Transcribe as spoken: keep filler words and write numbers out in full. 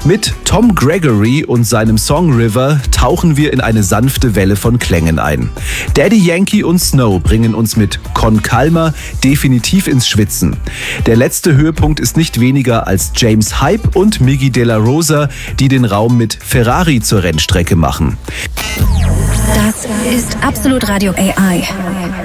Mit Tom Gregory und seinem Song River tauchen wir in eine sanfte Welle von Klängen ein. Daddy Yankee und Snow bringen uns mit Con Calma definitiv ins Schwitzen. Der letzte Höhepunkt ist nicht weniger als James Hype und Miggy De La Rosa, die den Raum mit Ferrari zur Rennstrecke machen. Das ist Absolut Radio A I.